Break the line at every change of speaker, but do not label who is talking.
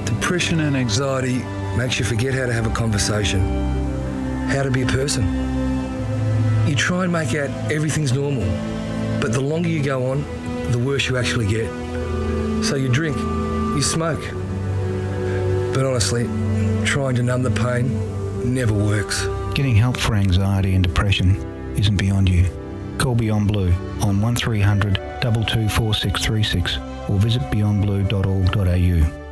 Depression and anxiety
makes you forget how to have a conversation, how to be a person. You try and make out everything's normal, but the longer you go on, the worse you actually get. So you drink, you smoke. But honestly, trying to numb the pain never works.
Getting help for anxiety and depression isn't beyond you. Call Beyond Blue on 1300 224636 or visit beyondblue.org.au.